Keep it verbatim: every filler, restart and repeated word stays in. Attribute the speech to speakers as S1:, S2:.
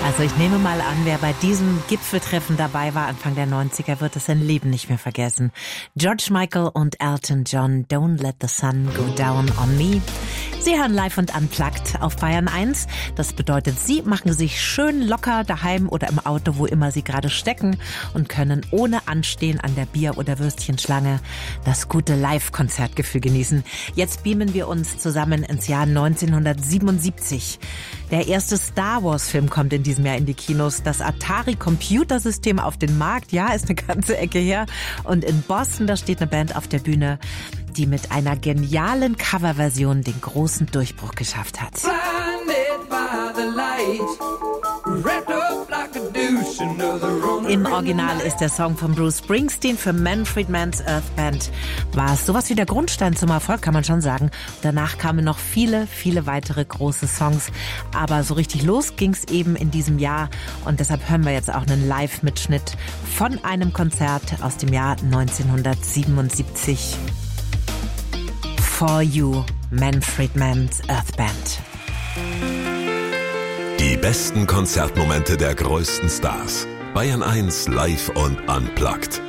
S1: Also ich nehme mal an, wer bei diesem Gipfeltreffen dabei war, Anfang der neunziger, wird es sein Leben nicht mehr vergessen. George Michael und Elton John, Don't Let the Sun Go Down on Me. Sie hören live und unplugged auf Bayern eins. Das bedeutet, Sie machen sich schön locker daheim oder im Auto, wo immer Sie gerade stecken und können ohne Anstehen an der Bier- oder Würstchenschlange das gute Live-Konzertgefühl genießen. Jetzt beamen wir uns zusammen ins Jahr neunzehnhundertsiebenundsiebzig. Der erste Star Wars-Film kommt in diesem Jahr in die Kinos. Das Atari-Computersystem auf den Markt, ja, ist eine ganze Ecke her. Und in Boston, da steht eine Band auf der Bühne, die mit einer genialen Coverversion den großen Durchbruch geschafft hat. Im Original ist der Song von Bruce Springsteen. Für Manfred Mann's Earth Band war es sowas wie der Grundstein zum Erfolg, kann man schon sagen. Danach kamen noch viele, viele weitere große Songs. Aber so richtig los ging's eben in diesem Jahr. Und deshalb hören wir jetzt auch einen Live-Mitschnitt von einem Konzert aus dem Jahr neunzehnhundertsiebenundsiebzig. For You, Manfred Mann's Earth Band.
S2: Die besten Konzertmomente der größten Stars. Bayern eins live und unplugged.